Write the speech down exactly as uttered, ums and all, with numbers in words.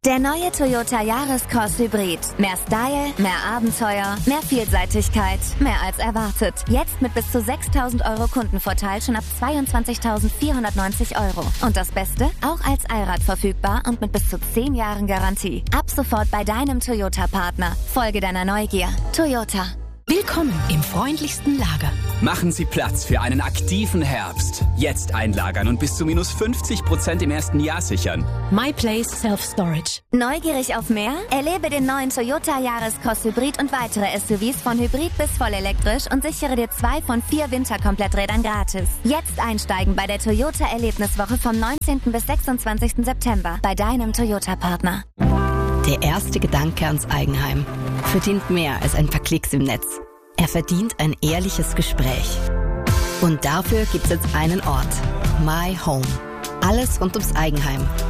Der neue Toyota Yaris-Cross Hybrid. Mehr Style, mehr Abenteuer, mehr Vielseitigkeit, mehr als erwartet. Jetzt mit bis zu sechstausend Euro Kundenvorteil schon ab zweiundzwanzigtausendvierhundertneunzig Euro. Und das Beste? Auch als Allrad verfügbar und mit bis zu zehn Jahren Garantie. Ab sofort bei deinem Toyota-Partner. Folge deiner Neugier. Toyota. Willkommen im freundlichsten Lager. Machen Sie Platz für einen aktiven Herbst. Jetzt einlagern und bis zu minus fünfzig Prozent im ersten Jahr sichern. MyPlace Self-Storage. Neugierig auf mehr? Erlebe den neuen Toyota Yaris-Cross Hybrid und weitere S U Vs von Hybrid bis vollelektrisch und sichere dir zwei von vier Winterkompletträdern gratis. Jetzt einsteigen bei der Toyota Erlebniswoche vom neunzehnten bis sechsundzwanzigsten September bei deinem Toyota-Partner. Der erste Gedanke ans Eigenheim verdient mehr als ein paar Klicks im Netz. Er verdient ein ehrliches Gespräch. Und dafür gibt's jetzt einen Ort. My Home. Alles rund ums Eigenheim.